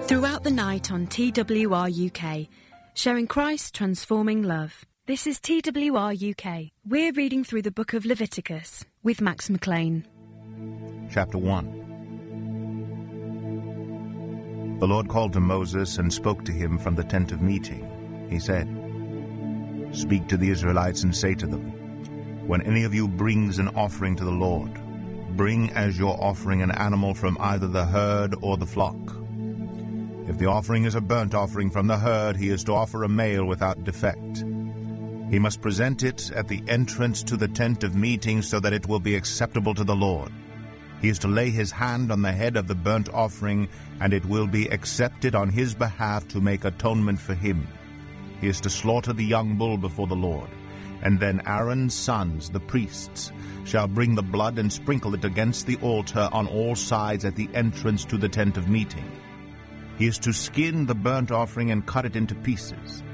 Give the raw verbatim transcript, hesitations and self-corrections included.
Throughout the night on T W R U K, sharing Christ's transforming love. This is T W R U K. We're reading through the book of Leviticus with Max McLean. Chapter one. The Lord called to Moses and spoke to him from the tent of meeting. He said, "Speak to the Israelites and say to them, when any of you brings an offering to the Lord, bring as your offering an animal from either the herd or the flock. If the offering is a burnt offering from the herd, he is to offer a male without defect. He must present it at the entrance to the tent of meeting so that it will be acceptable to the Lord. He is to lay his hand on the head of the burnt offering, and it will be accepted on his behalf to make atonement for him. He is to slaughter the young bull before the Lord, and then Aaron's sons, the priests, shall bring the blood and sprinkle it against the altar on all sides at the entrance to the tent of meeting. He is to skin the burnt offering and cut it into pieces.